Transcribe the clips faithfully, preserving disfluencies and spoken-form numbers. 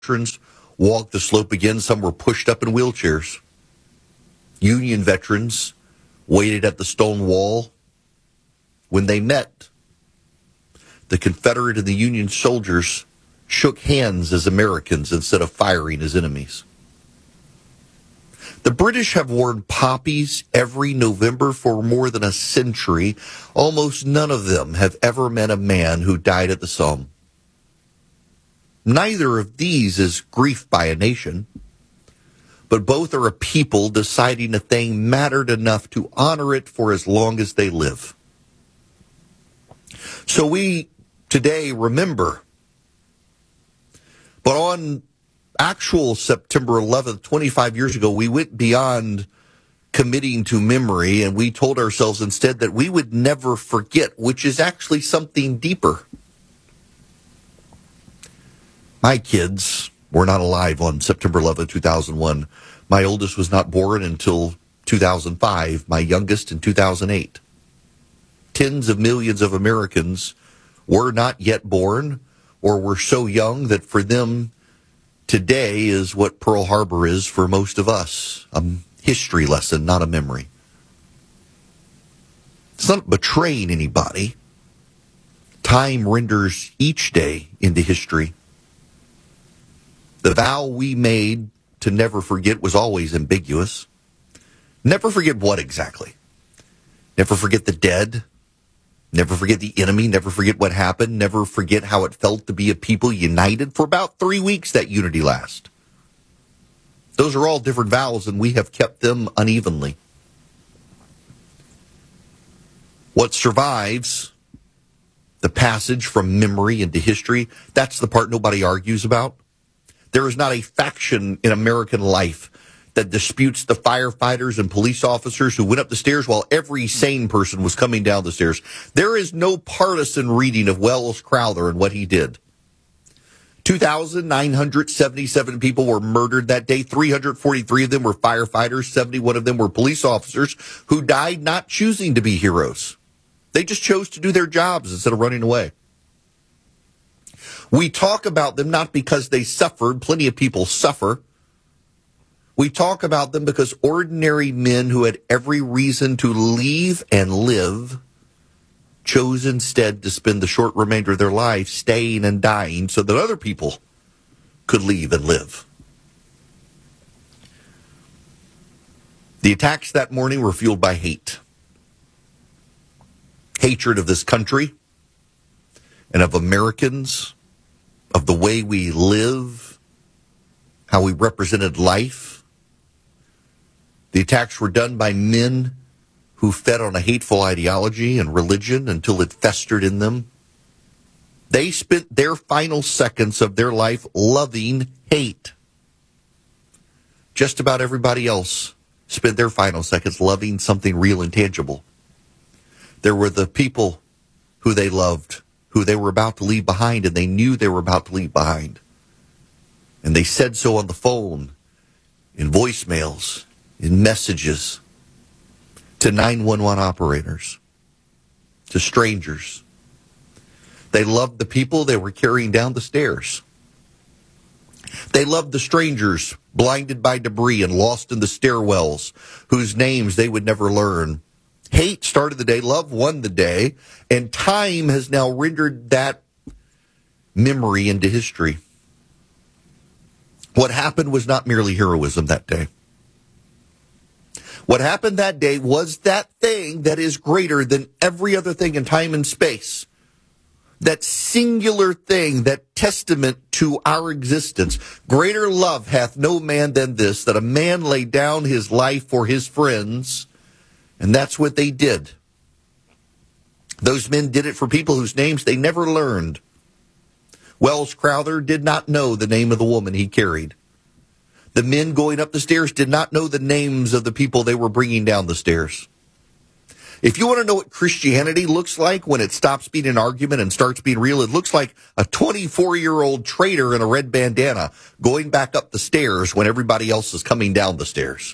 veterans walked the slope again. Some were pushed up in wheelchairs. Union veterans waited at the stone wall when they met. The Confederate and the Union soldiers shook hands as Americans instead of firing as enemies. The British have worn poppies every November for more than a century. Almost none of them have ever met a man who died at the Somme. Neither of these is grief by a nation, but both are a people deciding a thing mattered enough to honor it for as long as they live. So we today remember, but on actual September eleventh, twenty-five years ago, we went beyond committing to memory, and we told ourselves instead that we would never forget, which is actually something deeper. My kids were not alive on September eleventh, two thousand one. My oldest was not born until two thousand five, my youngest in two thousand eight. Tens of millions of Americans were not yet born or were so young that for them today is what Pearl Harbor is for most of us, a history lesson, not a memory. It's not betraying anybody. Time renders each day into history. The vow we made to never forget was always ambiguous. Never forget what exactly? Never forget the dead. Never forget the enemy. Never forget what happened. Never forget how it felt to be a people united. For about three weeks that unity lasted. Those are all different vows, and we have kept them unevenly. What survives the passage from memory into history, that's the part nobody argues about. There is not a faction in American life that disputes the firefighters and police officers who went up the stairs while every sane person was coming down the stairs. There is no partisan reading of Welles Crowther and what he did. two thousand nine hundred seventy-seven people were murdered that day. three hundred forty-three of them were firefighters. seventy-one of them were police officers who died not choosing to be heroes. They just chose to do their jobs instead of running away. We talk about them not because they suffered. Plenty of people suffer. We talk about them because ordinary men who had every reason to leave and live chose instead to spend the short remainder of their life staying and dying so that other people could leave and live. The attacks that morning were fueled by hate. Hatred of this country and of Americans, of the way we live, how we represented life. The attacks were done by men who fed on a hateful ideology and religion until it festered in them. They spent their final seconds of their life loving hate. Just about everybody else spent their final seconds loving something real and tangible. There were the people who they loved, who they were about to leave behind, and they knew they were about to leave behind. And they said so on the phone, in voicemails, in messages, to nine one one operators, to strangers. They loved the people they were carrying down the stairs. They loved the strangers blinded by debris and lost in the stairwells, whose names they would never learn. Hate started the day, love won the day, and time has now rendered that memory into history. What happened was not merely heroism that day. What happened that day was that thing that is greater than every other thing in time and space. That singular thing, that testament to our existence. Greater love hath no man than this, that a man lay down his life for his friends. And that's what they did. Those men did it for people whose names they never learned. Welles Crowther did not know the name of the woman he carried. The men going up the stairs did not know the names of the people they were bringing down the stairs. If you want to know what Christianity looks like when it stops being an argument and starts being real, it looks like a twenty-four-year-old traitor in a red bandana going back up the stairs when everybody else is coming down the stairs.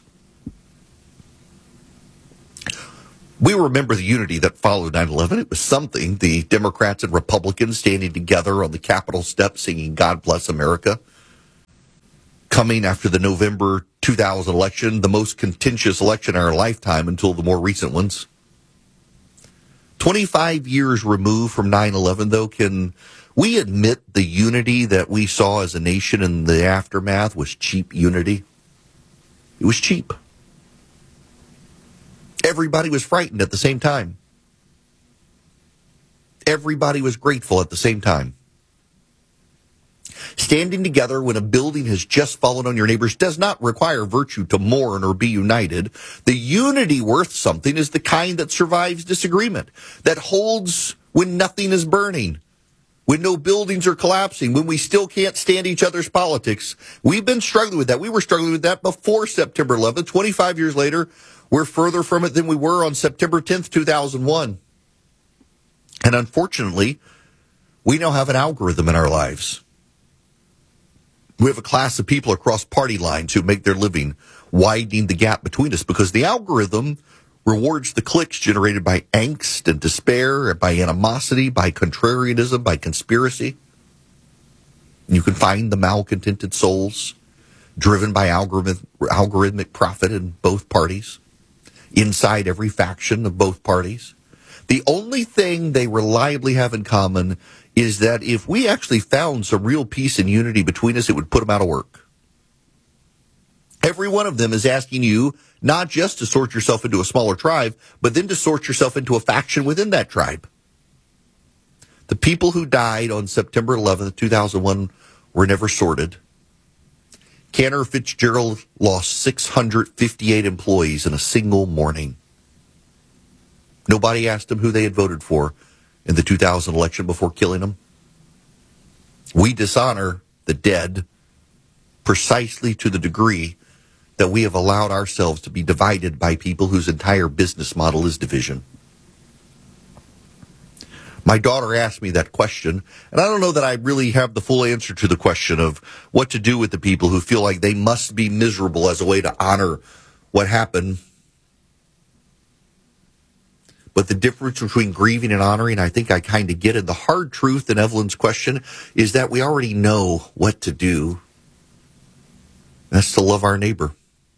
We remember the unity that followed nine eleven. It was something. The Democrats and Republicans standing together on the Capitol steps singing God Bless America. coming after the November two thousand election, the most contentious election in our lifetime until the more recent ones. twenty-five years removed from nine eleven, though, can we admit the unity that we saw as a nation in the aftermath was cheap unity? It was cheap. Everybody was frightened at the same time. Everybody was grateful at the same time. Standing together when a building has just fallen on your neighbors does not require virtue to mourn or be united. The unity worth something is the kind that survives disagreement, that holds when nothing is burning, when no buildings are collapsing, when we still can't stand each other's politics. We've been struggling with that. We were struggling with that before September eleventh. twenty-five years later, we're further from it than we were on September tenth, two thousand one. And unfortunately, we now have an algorithm in our lives. We have a class of people across party lines who make their living widening the gap between us because the algorithm rewards the clicks generated by angst and despair, by animosity, by contrarianism, by conspiracy. You can find the malcontented souls driven by algorithm, algorithmic profit in both parties, inside every faction of both parties. The only thing they reliably have in common is that if we actually found some real peace and unity between us, it would put them out of work. Every one of them is asking you not just to sort yourself into a smaller tribe, but then to sort yourself into a faction within that tribe. The people who died on September eleventh, two thousand one were never sorted. Cantor Fitzgerald lost six hundred fifty-eight employees in a single morning. Nobody asked them who they had voted for in the two thousand election before killing them. We dishonor the dead precisely to the degree that we have allowed ourselves to be divided by people whose entire business model is division. My daughter asked me that question, and I don't know that I really have the full answer to the question of what to do with the people who feel like they must be miserable as a way to honor what happened. But the difference between grieving and honoring, I think I kind of get it. The hard truth in Evelyn's question is that we already know what to do. That's to love our neighbor.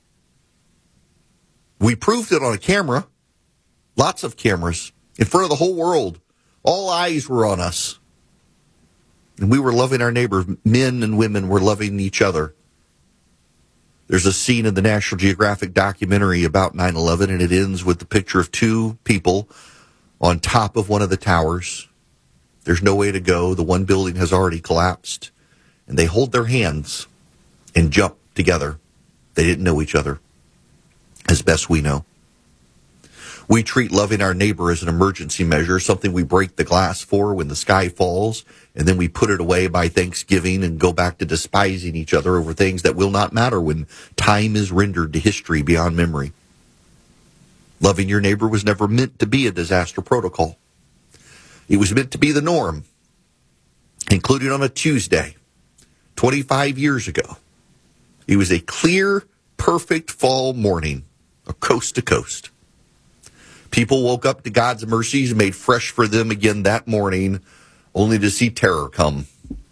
We proved it on a camera, lots of cameras, in front of the whole world. All eyes were on us. And we were loving our neighbor. Men and women were loving each other. There's a scene in the National Geographic documentary about nine eleven, and it ends with the picture of two people on top of one of the towers. There's no way to go. The one building has already collapsed. And they hold their hands and jump together. They didn't know each other, as best we know. We treat loving our neighbor as an emergency measure, something we break the glass for when the sky falls, and then we put it away by Thanksgiving and go back to despising each other over things that will not matter when time is rendered to history beyond memory. Loving your neighbor was never meant to be a disaster protocol. It was meant to be the norm, including on a Tuesday, twenty-five years ago. It was a clear, perfect fall morning, a coast to coast. People woke up to God's mercies made fresh for them again that morning, only to see terror come.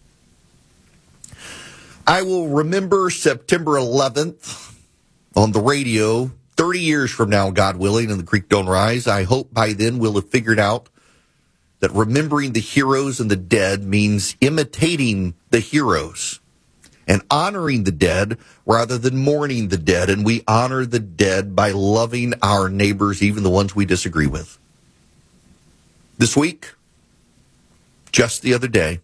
I will remember September eleventh on the radio thirty years from now, God willing, and the creek don't rise. I hope by then we'll have figured out that remembering the heroes and the dead means imitating the heroes and honoring the dead rather than mourning the dead. And we honor the dead by loving our neighbors, even the ones we disagree with. This week, just the other day,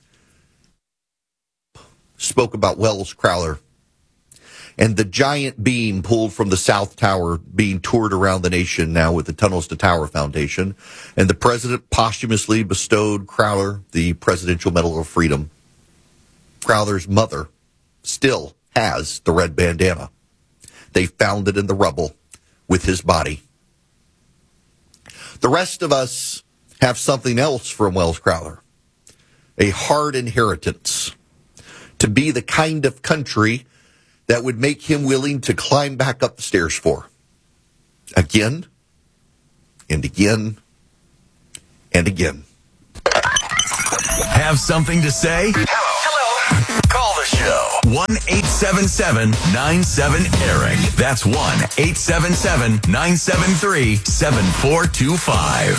spoke about Wells Crowther and the giant beam pulled from the South Tower being toured around the nation now with the Tunnels to Tower Foundation. And the president posthumously bestowed Crowther the Presidential Medal of Freedom. Crowther's mother still has the red bandana. They found it in the rubble with his body. The rest of us have something else from Wells Crowther, a hard inheritance, to be the kind of country that would make him willing to climb back up the stairs for. Again, and again, and again. Have something to say? Hello. Hello. Call the show. one eight seven seven nine seven Eric. That's one eight seven seven nine seven three seven four two five.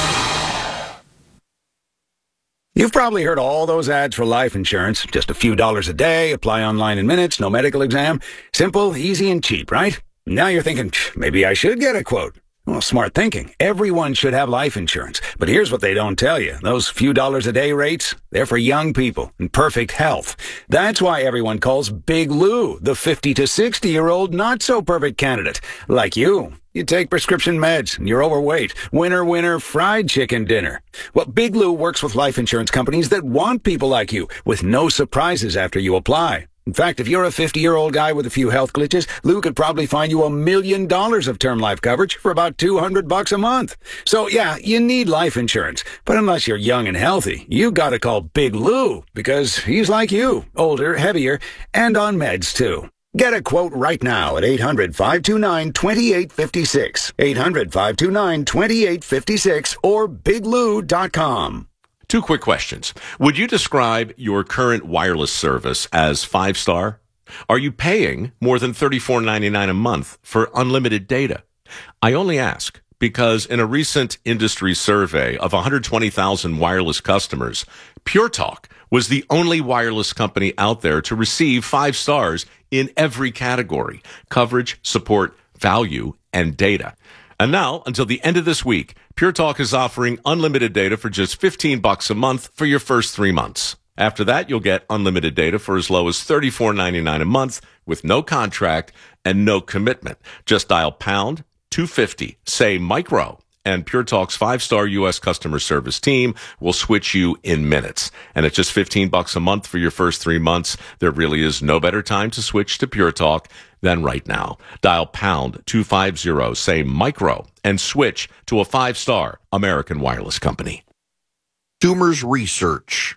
You've probably heard all those ads for life insurance. Just a few dollars a day, apply online in minutes, no medical exam. Simple, easy, and cheap, right? Now you're thinking, maybe I should get a quote. Well, smart thinking. Everyone should have life insurance. But here's what they don't tell you. Those few dollars a day rates, they're for young people in perfect health. That's why everyone calls Big Lou the fifty to sixty-year-old not-so-perfect candidate. Like you. You take prescription meds, and you're overweight. Winner, winner, fried chicken dinner. Well, Big Lou works with life insurance companies that want people like you, with no surprises after you apply. In fact, if you're a fifty-year-old guy with a few health glitches, Lou could probably find you a million dollars of term life coverage for about two hundred bucks a month. So, yeah, you need life insurance. But unless you're young and healthy, you gotta call Big Lou, because he's like you, older, heavier, and on meds, too. Get a quote right now at eight hundred, five two nine, two eight five six, eight hundred, five two nine, two eight five six, or big lou dot com. Two quick questions. Would you describe your current wireless service as five-star? Are you paying more than thirty-four ninety-nine a month for unlimited data? I only ask because in a recent industry survey of one hundred twenty thousand wireless customers, Pure Talk was the only wireless company out there to receive five stars in every category: coverage, support, value, and data. And now, until the end of this week, Pure Talk is offering unlimited data for just fifteen bucks a month for your first three months. After that, you'll get unlimited data for as low as thirty-four ninety-nine a month with no contract and no commitment. Just dial pound two fifty, say micro, and Pure Talk's five-star U S customer service team will switch you in minutes. And at just fifteen bucks a month for your first three months, there really is no better time to switch to Pure Talk than right now. Dial pound two fifty, say micro, and switch to a five-star American wireless company. Consumers Research.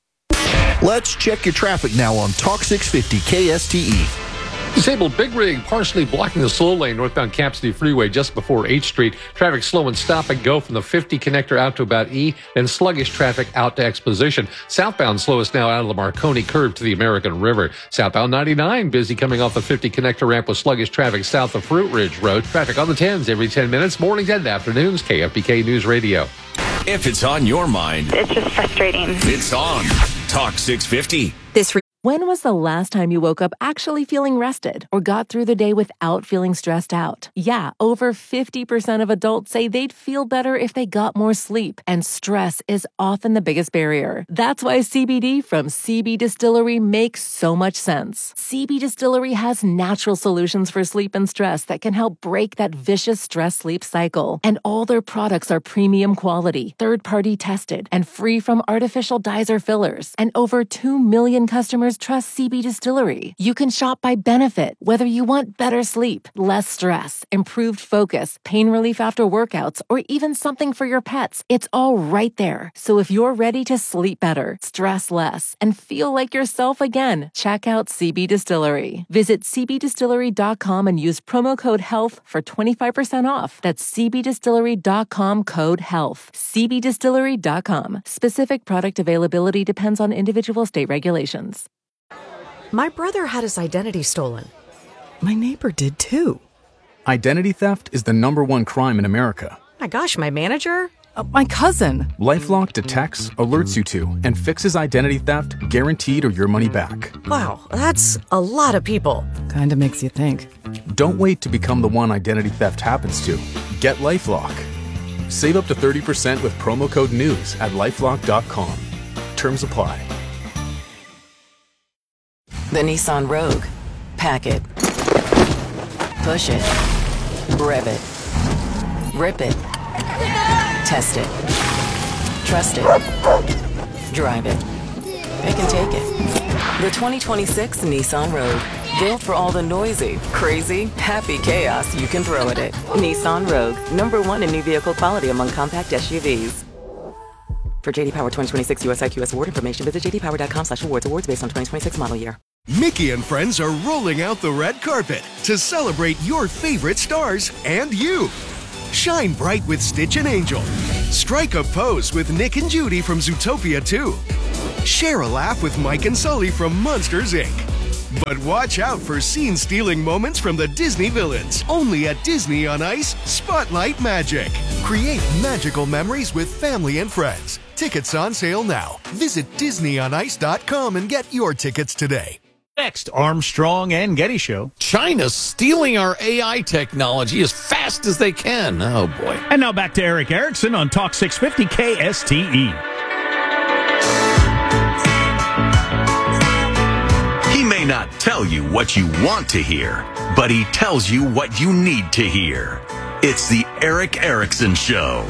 Let's check your traffic now on Talk six fifty K S T E. Disabled Big Rig partially blocking the slow lane northbound Cap City Freeway just before eighth Street. Traffic slow and stop and go from the fifty connector out to about E, then sluggish traffic out to Exposition. Southbound slowest now out of the Marconi curve to the American River. Southbound ninety-nine busy coming off the fifty connector ramp with sluggish traffic south of Fruit Ridge Road. Traffic on the tens every ten minutes, mornings and afternoons. K F B K News Radio. If it's on your mind, it's just frustrating. It's on Talk six fifty. This re- When was the last time you woke up actually feeling rested or got through the day without feeling stressed out? Yeah, over fifty percent of adults say they'd feel better if they got more sleep, and stress is often the biggest barrier. That's why C B D from C B Distillery makes so much sense. C B Distillery has natural solutions for sleep and stress that can help break that vicious stress-sleep cycle. And all their products are premium quality, third-party tested, and free from artificial dyes or fillers. And over two million customers trust C B Distillery. You can shop by benefit, whether you want better sleep, less stress, improved focus, pain relief after workouts, or even something for your pets. It's all right there. So if you're ready to sleep better, stress less, and feel like yourself again, check out C B Distillery. Visit c b distillery dot com and use promo code HEALTH for twenty-five percent off. That's c b distillery dot com code HEALTH. c b distillery dot com. Specific product availability depends on individual state regulations. My brother had his identity stolen. My neighbor did too. Identity theft is the number one crime in America. My gosh, my manager? Uh, my cousin. LifeLock detects, alerts you to, and fixes identity theft guaranteed or your money back. Wow, that's a lot of people. Kinda makes you think. Don't wait to become the one identity theft happens to. Get LifeLock. Save up to thirty percent with promo code NEWS at lifelock dot com. Terms apply. The Nissan Rogue. Pack it. Push it. Rev it. Rip it. Test it. Trust it. Drive it. Pick and take it. The twenty twenty-six Nissan Rogue. Built for all the noisy, crazy, happy chaos you can throw at it. Nissan Rogue. Number one in new vehicle quality among compact S U Vs. For J D Power twenty twenty-six U S I Q S award information, visit j d power dot com slash awards. Awards based on twenty twenty-six model year. Mickey and friends are rolling out the red carpet to celebrate your favorite stars and you. Shine bright with Stitch and Angel. Strike a pose with Nick and Judy from Zootopia two. Share a laugh with Mike and Sully from Monsters, Incorporated. But watch out for scene-stealing moments from the Disney villains. Only at Disney on Ice, Spotlight Magic. Create magical memories with family and friends. Tickets on sale now. Visit disney on ice dot com and get your tickets today. Next, Armstrong and Getty Show. China's stealing our A I technology as fast as they can. Oh, boy. And now back to Eric Erickson on Talk six fifty K S T E. He may not tell you what you want to hear, but he tells you what you need to hear. It's the Eric Erickson Show.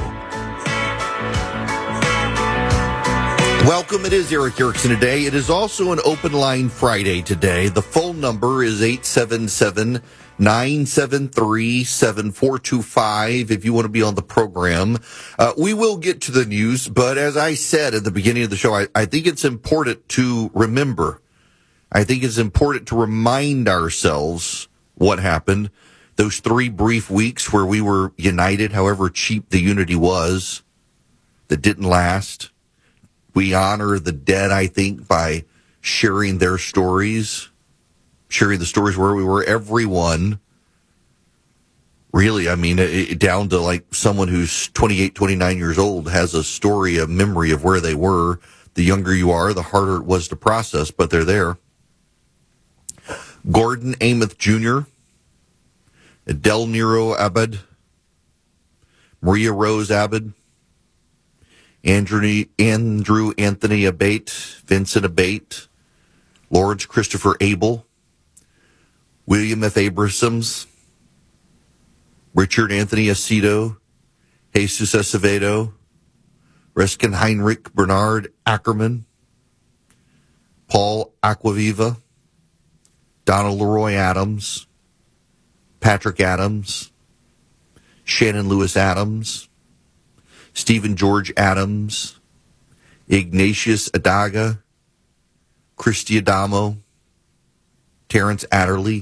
Welcome. It is Eric Erickson today. It is also an open line Friday today. The phone number is eight seven seven, nine seven three, seven four two five if you want to be on the program. Uh, we will get to the news, but as I said at the beginning of the show, I, I think it's important to remember. I think it's important to remind ourselves what happened. Those three brief weeks where we were united, however cheap the unity was, that didn't last. We honor the dead, I think, by sharing their stories, sharing the stories where we were. Everyone, really, I mean, it, down to like someone who's twenty-eight, twenty-nine years old has a story, a memory of where they were. The younger you are, the harder it was to process, but they're there. Gordon Amos Junior, Adele Nero Abed, Maria Rose Abed, Andrew, Andrew Anthony Abate, Vincent Abate, Lawrence Christopher Abel, William F. Abrahams, Richard Anthony Aceto, Jesus Acevedo, Reskin Heinrich Bernard Ackerman, Paul Aquaviva, Donald Leroy Adams, Patrick Adams, Shannon Lewis Adams, Stephen George Adams, Ignatius Adaga, Christy Adamo, Terrence Adderley,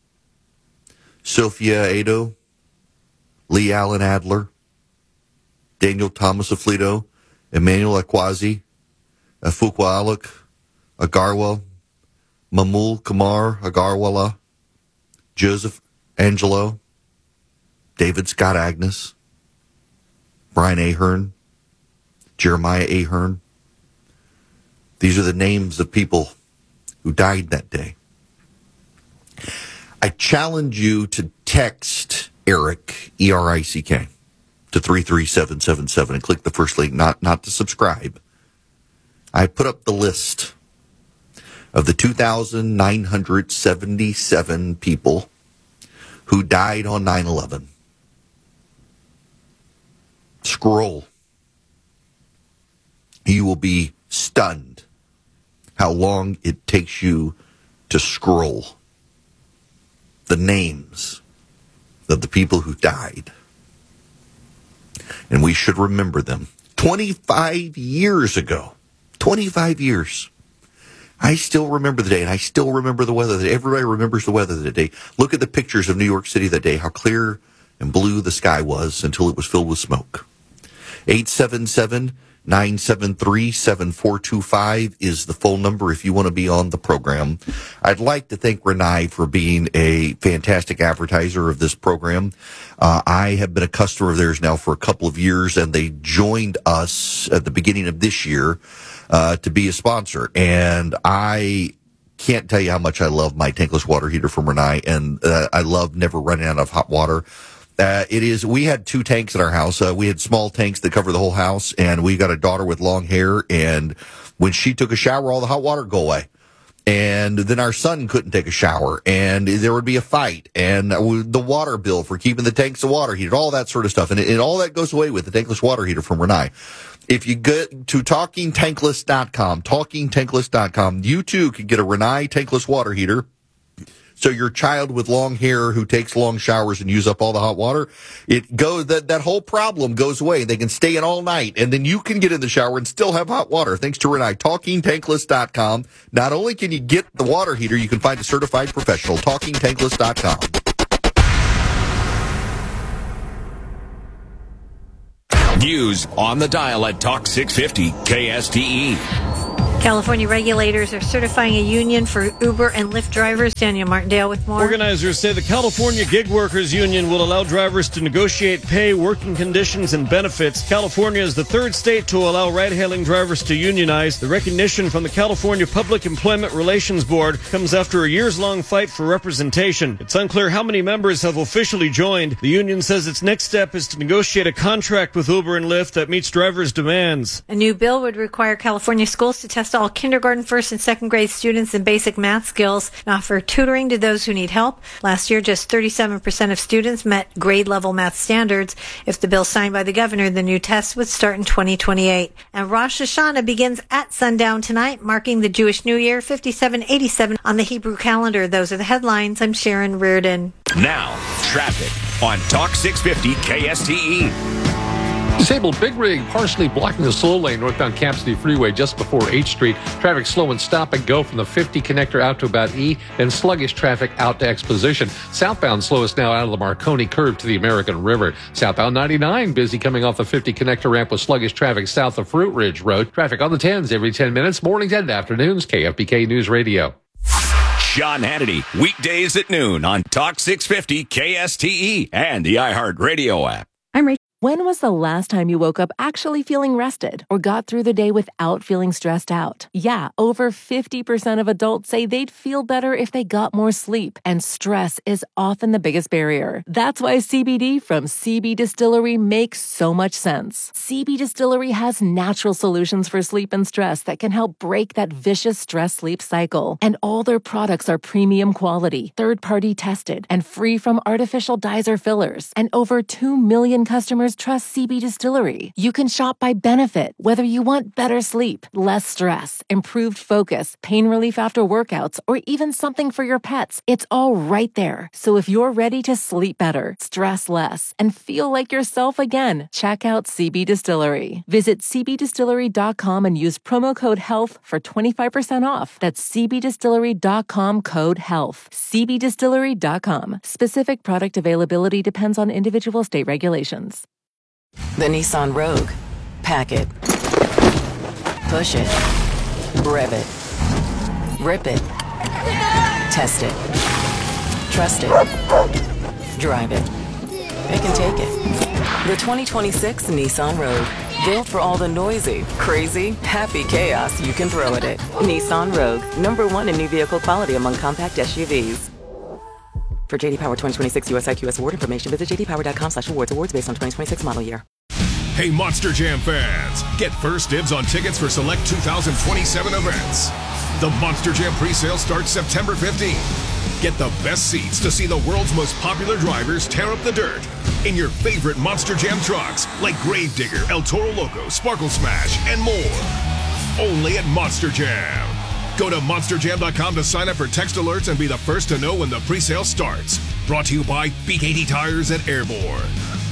Sophia Ado, Lee Allen Adler, Daniel Thomas Aflito, Emmanuel Akwazi, Afukwa Aluk, Agarwa, Mamul Kamar Agarwala, Joseph Angelo, David Scott Agnes, Brian Ahern, Jeremiah Ahern. These are the names of people who died that day. I challenge you to text Eric, E R I C K, to three three seven seven seven and click the first link, not, not to subscribe. I put up the list of the two thousand nine hundred seventy-seven people who died on nine eleven. Scroll. You will be stunned how long it takes you to scroll the names of the people who died. And we should remember them. twenty-five years ago, twenty-five years, I still remember the day, and I still remember the weather. Everybody remembers the weather that day. Look at the pictures of New York City that day, how clear and blue the sky was until it was filled with smoke. eight seven seven, nine seven three, seven four two five is the phone number if you want to be on the program. I'd like to thank Renai for being a fantastic advertiser of this program. Uh, I have been a customer of theirs now for a couple of years, and they joined us at the beginning of this year uh, to be a sponsor. And I can't tell you how much I love my tankless water heater from Renai, and uh, I love never running out of hot water. Uh, it is, we had two tanks in our house. Uh, we had small tanks that cover the whole house, and we got a daughter with long hair, and when she took a shower, all the hot water would go away. And then our son couldn't take a shower, and there would be a fight, and the water bill for keeping the tanks of water heated, all that sort of stuff. And, and all that goes away with the tankless water heater from Renai. If you go to talking tankless dot com, talking tankless dot com, you too can get a Renai tankless water heater. So your child with long hair who takes long showers and use up all the hot water, it goes, that, that whole problem goes away. They can stay in all night, and then you can get in the shower and still have hot water. Thanks to Renai, talking tankless dot com. Not only can you get the water heater, you can find a certified professional, talking tankless dot com. News on the dial at Talk six fifty K S T E. California regulators are certifying a union for Uber and Lyft drivers. Daniel Martindale with more. Organizers say the California Gig Workers Union will allow drivers to negotiate pay, working conditions, and benefits. California is the third state to allow ride-hailing drivers to unionize. The recognition from the California Public Employment Relations Board comes after a years-long fight for representation. It's unclear how many members have officially joined. The union says its next step is to negotiate a contract with Uber and Lyft that meets drivers' demands. A new bill would require California schools to test all kindergarten, first, and second grade students in basic math skills and offer tutoring to those who need help. Last year, just thirty-seven percent of students met grade-level math standards. If the bill signed by the governor, the new tests would start in twenty twenty-eight. And Rosh Hashanah begins at sundown tonight, marking the Jewish New Year, fifty-seven eighty-seven on the Hebrew calendar. Those are the headlines. I'm Sharon Reardon. Now, traffic on Talk six fifty K S T E. Disabled big rig partially blocking the slow lane northbound Cap City Freeway just before H Street. Traffic slow and stop and go from the fifty connector out to about E, then sluggish traffic out to Exposition. Southbound slowest now out of the Marconi curve to the American River. Southbound ninety-nine busy coming off the fifty connector ramp with sluggish traffic south of Fruit Ridge Road. Traffic on the tens every ten minutes, mornings and afternoons. K F B K News Radio. Sean Hannity, weekdays at noon on Talk six fifty K S T E and the iHeartRadio app. I'm Rachel. When was the last time you woke up actually feeling rested or got through the day without feeling stressed out? Yeah, over fifty percent of adults say they'd feel better if they got more sleep, and stress is often the biggest barrier. That's why C B D from C B Distillery makes so much sense. C B Distillery has natural solutions for sleep and stress that can help break that vicious stress-sleep cycle. And all their products are premium quality, third-party tested, and free from artificial dyes or fillers. And over two million customers trust C B Distillery. You can shop by benefit, whether you want better sleep, less stress, improved focus, pain relief after workouts, or even something for your pets. It's all right there. So if you're ready to sleep better, stress less, and feel like yourself again, check out C B Distillery. Visit c b distillery dot com and use promo code HEALTH for twenty-five percent off. That's c b distillery dot com code HEALTH. c b distillery dot com. Specific product availability depends on individual state regulations. The Nissan Rogue. Pack it. Push it. Rev it. Rip it. Test it. Trust it. Drive it. It can take it. The twenty twenty-six Nissan Rogue. Built for all the noisy, crazy, happy chaos you can throw at it. Nissan Rogue. Number one in new vehicle quality among compact S U Vs. For J D Power twenty twenty-six U S I Q S award information, visit j d power dot com slash awards. Awards based on twenty twenty-six model year. Hey, Monster Jam fans! Get first dibs on tickets for select two thousand twenty-seven events. The Monster Jam pre-sale starts September fifteenth. Get the best seats to see the world's most popular drivers tear up the dirt in your favorite Monster Jam trucks like Gravedigger, El Toro Loco, Sparkle Smash, and more. Only at Monster Jam. Go to monster jam dot com to sign up for text alerts and be the first to know when the pre-sale starts. Brought to you by B K T Tires at Airborne.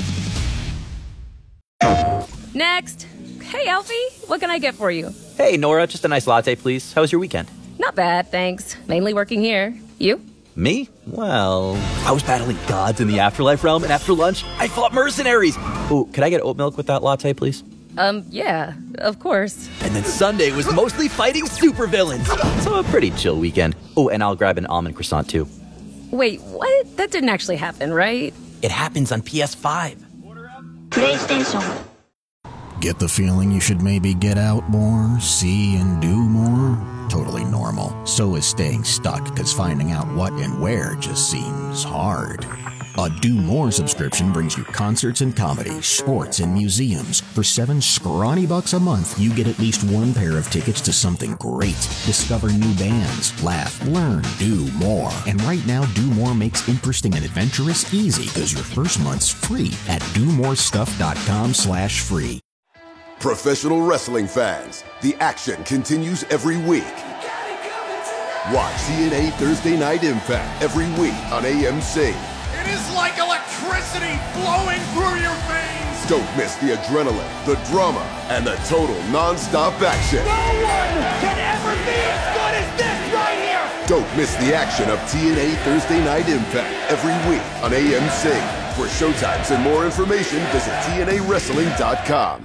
Next. Hey, Alfie, what can I get for you? Hey, Nora, just a nice latte, please. How was your weekend? Not bad, thanks. Mainly working here. You? Me? Well, I was battling gods in the afterlife realm, and after lunch, I fought mercenaries. Ooh, could I get oat milk with that latte, please? Um, yeah, of course. And then Sunday was mostly fighting supervillains. So a pretty chill weekend. Oh, and I'll grab an almond croissant, too. Wait, what? That didn't actually happen, right? It happens on P S five. PlayStation. Get the feeling you should maybe get out more, see and do more? Totally normal. So is staying stuck, because finding out what and where just seems hard. A Do More subscription brings you concerts and comedy, sports and museums. For seven scrawny bucks a month, you get at least one pair of tickets to something great. Discover new bands, laugh, learn, do more. And right now, Do More makes interesting and adventurous easy, because your first month's free at do more stuff dot com slash free. Professional wrestling fans, the action continues every week. Watch T N A Thursday Night Impact every week on A M C. It is like electricity flowing through your veins. Don't miss the adrenaline, the drama, and the total non-stop action. No one can ever be as good as this right here. Don't miss the action of T N A Thursday Night Impact every week on A M C. For showtimes and more information, visit T N A wrestling dot com.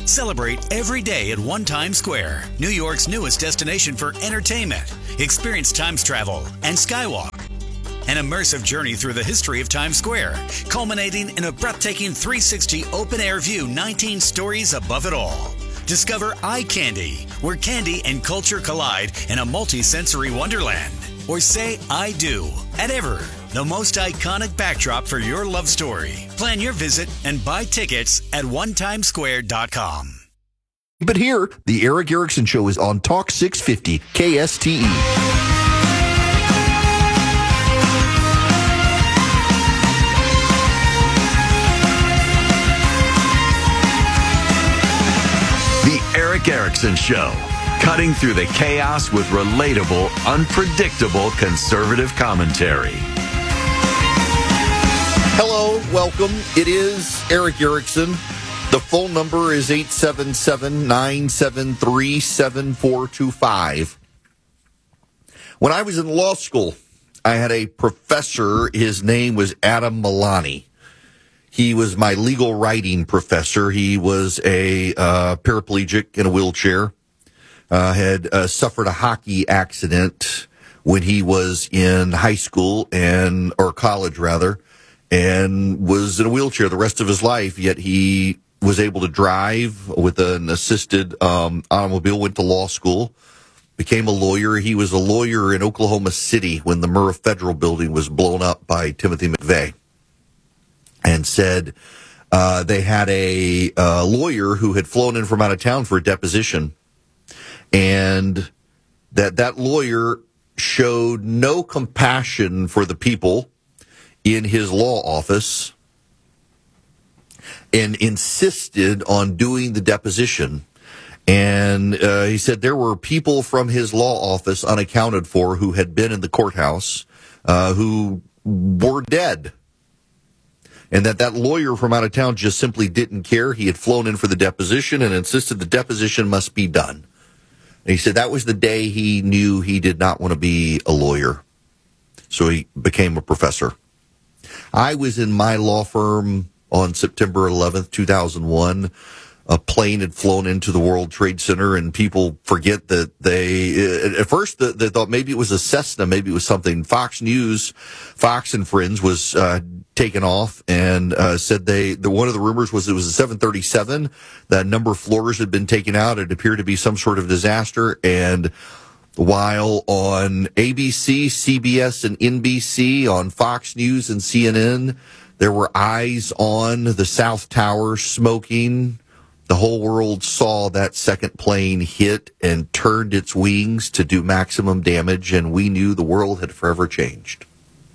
Celebrate every day at One Times Square, New York's newest destination for entertainment. Experience Times travel and Skywalk, an immersive journey through the history of Times Square, culminating in a breathtaking three sixty open-air view, nineteen stories above it all. Discover Eye Candy, where candy and culture collide in a multi-sensory wonderland. Or say I do at Ever, the most iconic backdrop for your love story. Plan your visit and buy tickets at one times square dot com. But here, the Eric Erickson Show is on Talk six fifty K S T E. Eric Erickson Show, cutting through the chaos with relatable, unpredictable conservative commentary. Hello, welcome. It is Eric Erickson. The phone number is eight seven seven, nine seven three, seven four two five. When I was in law school, I had a professor. His name was Adam Milani. He was my legal writing professor. He was a uh, paraplegic in a wheelchair, uh, had uh, suffered a hockey accident when he was in high school and or college rather, and was in a wheelchair the rest of his life. Yet he was able to drive with an assisted um, automobile. Went to law school, became a lawyer. He was a lawyer in Oklahoma City when the Murrah Federal Building was blown up by Timothy McVeigh. And said uh, they had a uh, lawyer who had flown in from out of town for a deposition, and that that lawyer showed no compassion for the people in his law office and insisted on doing the deposition. And uh, he said there were people from his law office unaccounted for who had been in the courthouse uh, who were dead. And that that lawyer from out of town just simply didn't care. He had flown in for the deposition and insisted the deposition must be done. And he said that was the day he knew he did not want to be a lawyer. So he became a professor. I was in my law firm on September eleventh, two thousand one. A plane had flown into the World Trade Center, and people forget that they, at first they thought maybe it was a Cessna, maybe it was something. Fox News, Fox and Friends was uh, taken off and uh, said they, the, one of the rumors was it was a seven thirty-seven. That number of floors had been taken out. It appeared to be some sort of disaster. And while on A B C, C B S, and N B C, on Fox News and C N N, there were eyes on the South Tower smoking. The whole world saw that second plane hit and turned its wings to do maximum damage, and we knew the world had forever changed.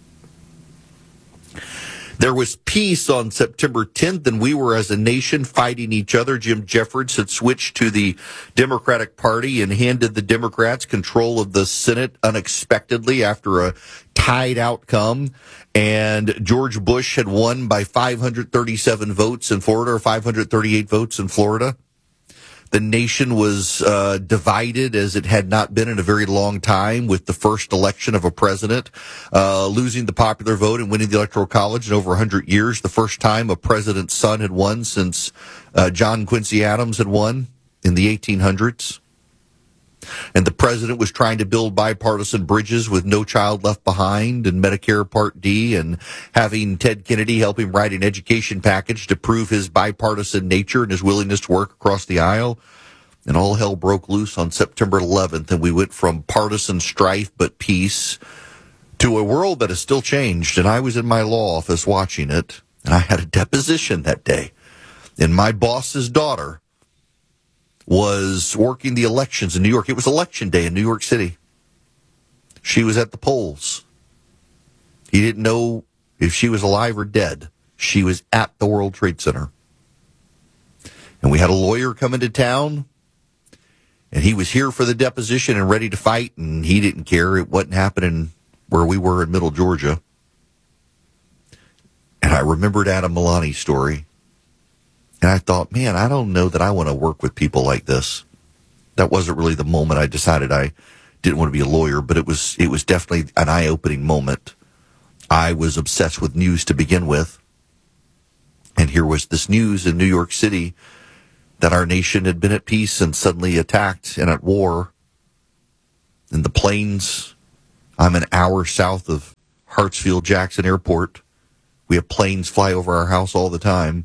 There was peace on September tenth, and we were as a nation fighting each other. Jim Jeffords had switched to the Democratic Party and handed the Democrats control of the Senate unexpectedly after a tied outcome. And George Bush had won by five hundred thirty-seven votes in Florida, or five hundred thirty-eight votes in Florida. The nation was uh, divided as it had not been in a very long time, with the first election of a president uh, losing the popular vote and winning the Electoral College in over one hundred years. The first time a president's son had won since uh, John Quincy Adams had won in the eighteen hundreds. And the president was trying to build bipartisan bridges with No Child Left Behind and Medicare Part D, and having Ted Kennedy help him write an education package to prove his bipartisan nature and his willingness to work across the aisle. And all hell broke loose on September eleventh, and we went from partisan strife but peace to a world that has still changed. And I was in my law office watching it, and I had a deposition that day. And my boss's daughter was working the elections in New York. It was election day in New York City. She was at the polls. He didn't know if she was alive or dead. She was at the World Trade Center. And we had a lawyer come into town, and he was here for the deposition and ready to fight, and he didn't care. It wasn't happening where we were in Middle Georgia. And I remembered Adam Milani's story. And I thought, man, I don't know that I want to work with people like this. That wasn't really the moment I decided I didn't want to be a lawyer, but it was it was definitely an eye-opening moment. I was obsessed with news to begin with. And here was this news in New York City that our nation had been at peace and suddenly attacked and at war. In the plains, I'm an hour south of Hartsfield-Jackson Airport. We have planes fly over our house all the time.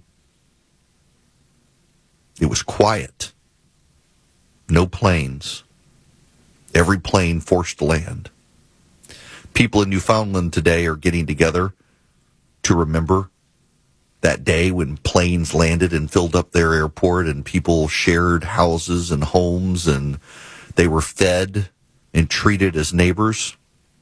It was quiet. No planes. Every plane forced to land. People in Newfoundland today are getting together to remember that day when planes landed and filled up their airport and people shared houses and homes and they were fed and treated as neighbors.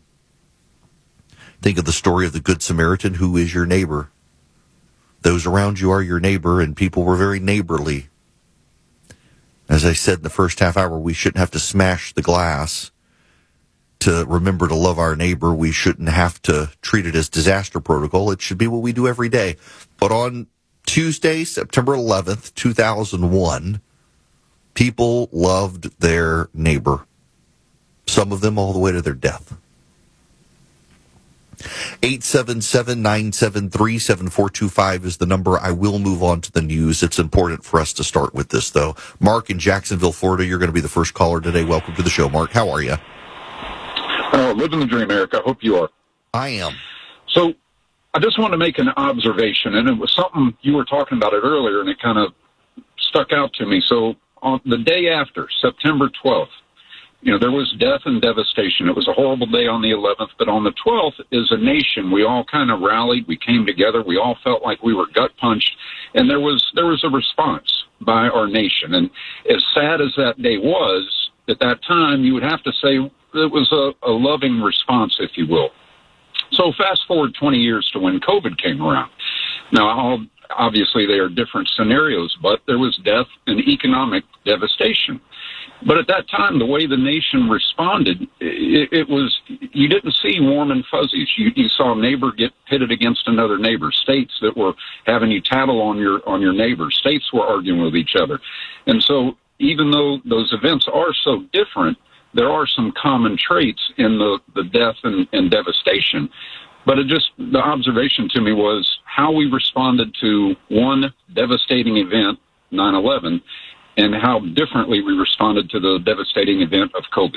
Think of the story of the Good Samaritan. Who is your neighbor? Those around you are your neighbor, and people were very neighborly. As I said in the first half hour, we shouldn't have to smash the glass to remember to love our neighbor. We shouldn't have to treat it as disaster protocol. It should be what we do every day. But on Tuesday, September eleventh, two thousand one, people loved their neighbor. Some of them all the way to their death. eight seven seven, nine seven three, seven four two five is the number. I will move on to the news. It's important for us to start with this, though. Mark in Jacksonville, Florida, you're going to be the first caller today. Welcome to the show, Mark. How are you? Oh, living the dream, Eric. I hope you are. I am. So I just want to make an observation, and it was something you were talking about it earlier, and it kind of stuck out to me. So on the day after, September twelfth, you know, there was death and devastation. It was a horrible day on the eleventh, but on the twelfth, as a nation, we all kind of rallied. We came together. We all felt like we were gut punched, and there was there was a response by our nation. And as sad as that day was, at that time, you would have to say it was a, a loving response, if you will. So fast forward twenty years to when COVID came around. Now, all, obviously, they are different scenarios, but there was death and economic devastation. But at that time, the way the nation responded, it, it was, you didn't see warm and fuzzies. You, you saw a neighbor get pitted against another neighbor, states that were having you tattle on your, on your neighbor, states were arguing with each other. And so even though those events are so different, there are some common traits in the, the death and, and devastation. But it just, the observation to me was how we responded to one devastating event, nine eleven, and how differently we responded to the devastating event of COVID.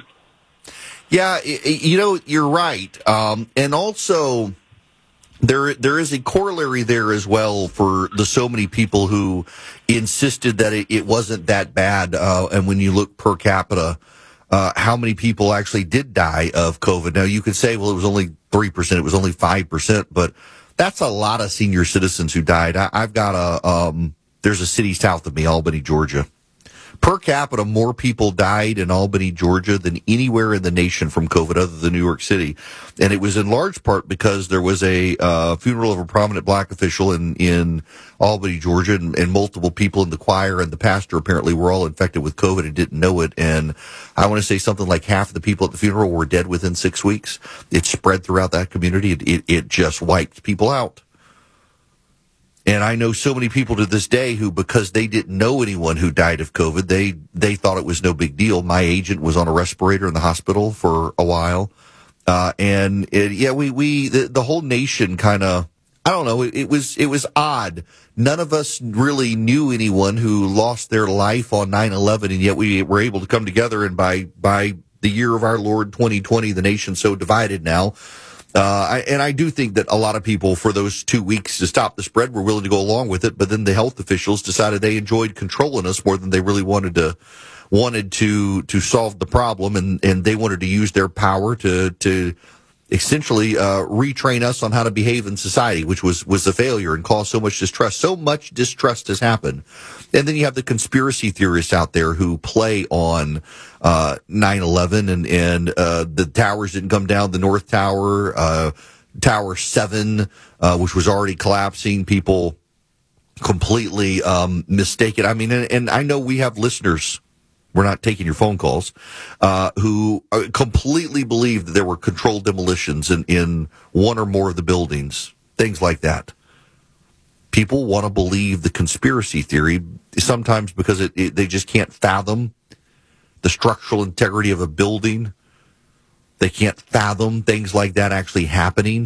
Yeah, you know, you're right. Um, and also, there there is a corollary there as well for the so many people who insisted that it, it wasn't that bad. Uh, and when you look per capita, uh, how many people actually did die of COVID? Now, you could say, well, it was only three percent, it was only five percent, but that's a lot of senior citizens who died. I, I've got a, um, there's a city south of me, Albany, Georgia. Per capita, more people died in Albany, Georgia than anywhere in the nation from COVID other than New York City. And it was in large part because there was a uh, funeral of a prominent black official in, in Albany, Georgia, and, and multiple people in the choir and the pastor apparently were all infected with COVID and didn't know it. And I want to say something like half of the people at the funeral were dead within six weeks. It spread throughout that community. It, it, it just wiped people out. And I know so many people to this day who, because they didn't know anyone who died of COVID, they, they thought it was no big deal. My agent was on a respirator in the hospital for a while. Uh, and it, yeah, we, we, the, the whole nation kind of, I don't know, it, it was, it was odd. None of us really knew anyone who lost their life on nine eleven, and yet we were able to come together. And by, by the year of our Lord twenty twenty, the nation's so divided now. Uh, I, and I do think that a lot of people, for those two weeks to stop the spread, were willing to go along with it. But then the health officials decided they enjoyed controlling us more than they really wanted to, wanted to, to solve the problem. And, and they wanted to use their power to, to essentially, uh, retrain us on how to behave in society, which was, was a failure and caused so much distrust. So much distrust has happened. And then you have the conspiracy theorists out there who play on, uh, nine eleven and, and, uh, the towers didn't come down, the North Tower, uh, Tower seven, uh, which was already collapsing. People completely, um, mistaken. I mean, and, and I know we have listeners, we're not taking your phone calls, uh, who completely believe that there were controlled demolitions in, in one or more of the buildings, things like that. People want to believe the conspiracy theory, sometimes because it, it, they just can't fathom the structural integrity of a building. They can't fathom things like that actually happening.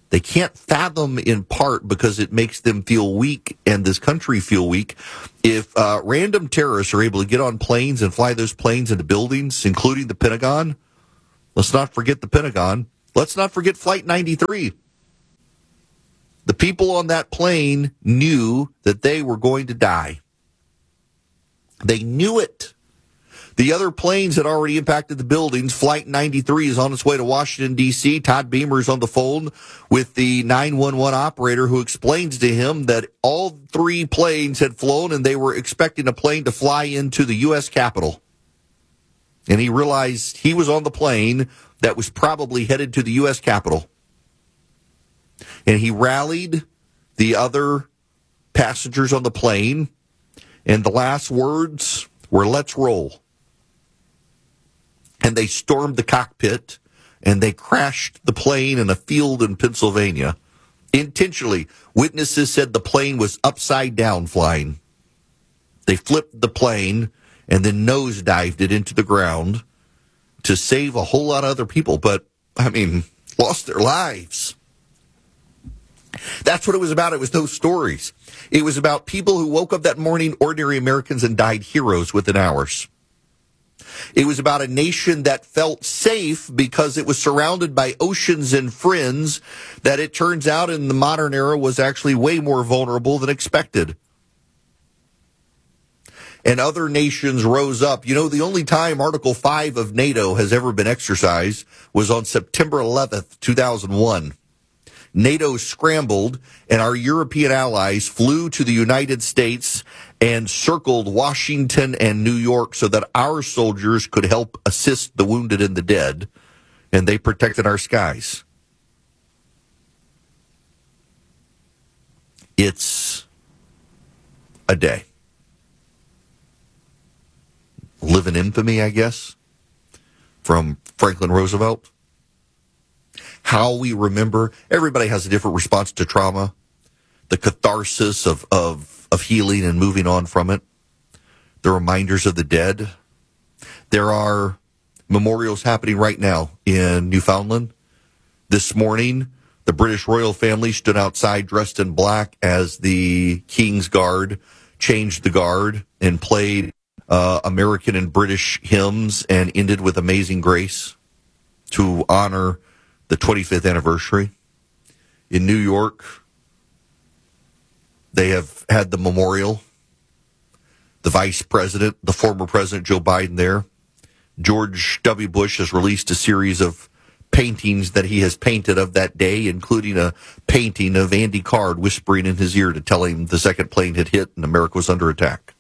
They can't fathom, in part because it makes them feel weak and this country feel weak, if uh, random terrorists are able to get on planes and fly those planes into buildings, including the Pentagon. Let's not forget the Pentagon. Let's not forget Flight ninety-three. The people on that plane knew that they were going to die. They knew it. The other planes had already impacted the buildings. Flight ninety-three is on its way to Washington, D C Todd Beamer is on the phone with the nine one one operator who explains to him that all three planes had flown and they were expecting a plane to fly into the U S Capitol. And he realized he was on the plane that was probably headed to the U S Capitol. And he rallied the other passengers on the plane, and the last words were, "Let's roll." And they stormed the cockpit, and they crashed the plane in a field in Pennsylvania. Intentionally, witnesses said the plane was upside down flying. They flipped the plane and then nosedived it into the ground to save a whole lot of other people, but, I mean, lost their lives. That's what it was about. It was those stories. It was about people who woke up that morning, ordinary Americans, and died heroes within hours. It was about a nation that felt safe because it was surrounded by oceans and friends that it turns out in the modern era was actually way more vulnerable than expected. And other nations rose up. You know, the only time Article five of NATO has ever been exercised was on September eleventh, two thousand one. NATO scrambled, and our European allies flew to the United States and circled Washington and New York so that our soldiers could help assist the wounded and the dead, and they protected our skies. It's a day. Live in infamy, I guess, from Franklin Roosevelt. How we remember, everybody has a different response to trauma, the catharsis of, of, of healing and moving on from it, the reminders of the dead. There are memorials happening right now in Newfoundland. This morning, the British royal family stood outside dressed in black as the King's Guard changed the guard and played uh, American and British hymns and ended with Amazing Grace to honor the twenty-fifth anniversary. In New York, they have had the memorial. The vice president, the former president Joe Biden there. George W. Bush has released a series of paintings that he has painted of that day, including a painting of Andy Card whispering in his ear to tell him the second plane had hit and America was under attack.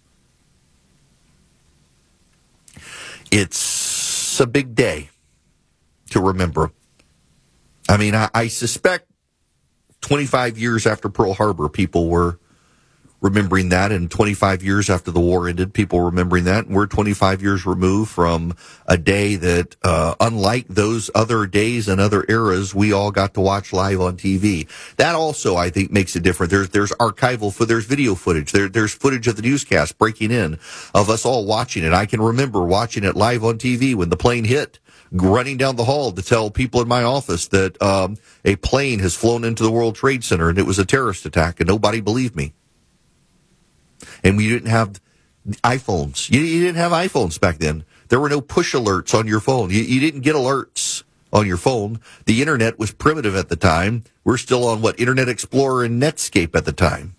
It's a big day to remember. I mean, I, I suspect twenty-five years after Pearl Harbor, people were remembering that, and twenty-five years after the war ended, people were remembering that. And we're twenty-five years removed from a day that, uh, unlike those other days and other eras, we all got to watch live on T V. That also, I think, makes it different. There's there's archival, there's video footage. There, there's footage of the newscast breaking in of us all watching it. I can remember watching it live on T V when the plane hit, running down the hall to tell people in my office that um, a plane has flown into the World Trade Center and it was a terrorist attack, and nobody believed me. And we didn't have iPhones. You, you didn't have iPhones back then. There were no push alerts on your phone. You, you didn't get alerts on your phone. The internet was primitive at the time. We're still on, what, Internet Explorer and Netscape at the time.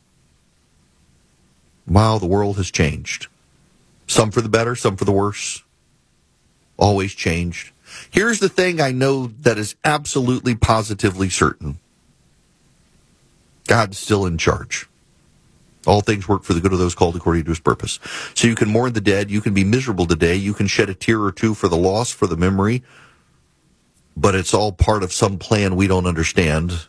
Wow, the world has changed. Some for the better, some for the worse. Always changed. Here's the thing I know that is absolutely positively certain. God's still in charge. All things work for the good of those called according to his purpose. So you can mourn the dead. You can be miserable today. You can shed a tear or two for the loss, for the memory. But it's all part of some plan we don't understand.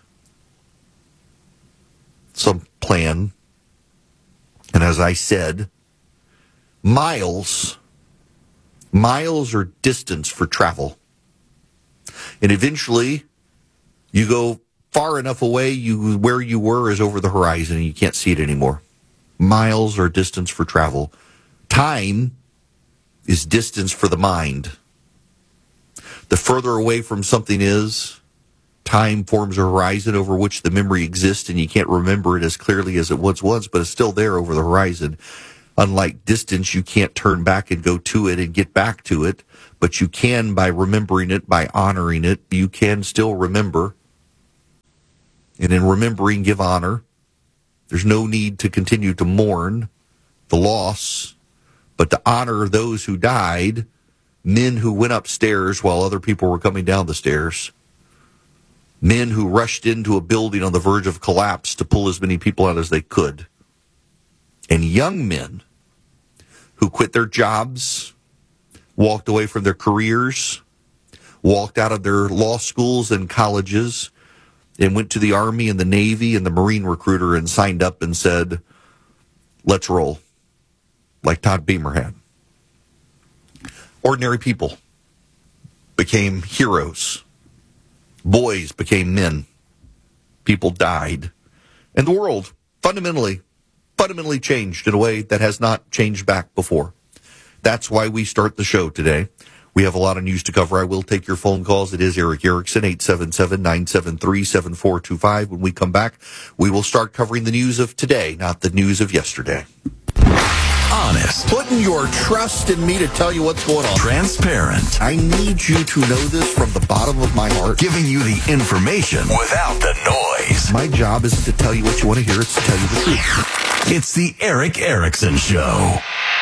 Some plan. And as I said, miles... Miles are distance for travel. And eventually, you go far enough away, you where you were is over the horizon and you can't see it anymore. Miles are distance for travel. Time is distance for the mind. The further away from something is, time forms a horizon over which the memory exists, and you can't remember it as clearly as it once was, but it's still there over the horizon. Unlike distance, you can't turn back and go to it and get back to it, but you can by remembering it, by honoring it. You can still remember. And in remembering, give honor. There's no need to continue to mourn the loss, but to honor those who died, men who went upstairs while other people were coming down the stairs, men who rushed into a building on the verge of collapse to pull as many people out as they could, and young men who quit their jobs, walked away from their careers, walked out of their law schools and colleges, and went to the Army and the Navy and the Marine recruiter and signed up and said, let's roll, like Todd Beamer had. Ordinary people became heroes. Boys became men. People died. And the world fundamentally, fundamentally changed in a way that has not changed back before. That's why we start the show today. We have a lot of news to cover. I will take your phone calls. It is Eric Erickson, eight seven seven, nine seven three, seven four two five. When we come back, we will start covering the news of today, not the news of yesterday. Honest. Putting your trust in me to tell you what's going on. Transparent. I need you to know this from the bottom of my heart. Giving you the information without the noise. My job isn't to tell you what you want to hear. It's to tell you the truth. It's the Eric Erickson Show.